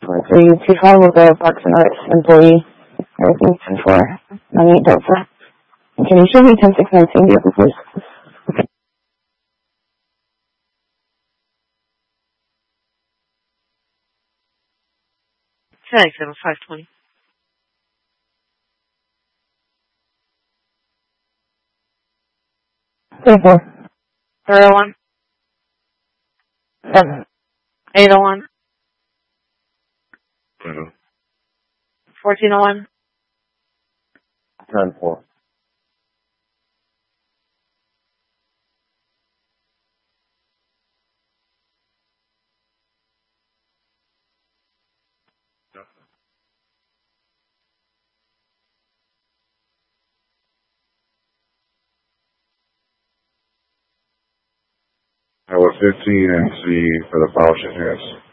432 will go Parks and Arts employee. Everything's 10-4. 98.4. Can you show me 10-6-19 vehicle, please? Okay. 520. 34. 301. 7. 801. 1401. 10-4. I was 15 and C for the Bausch and Hess.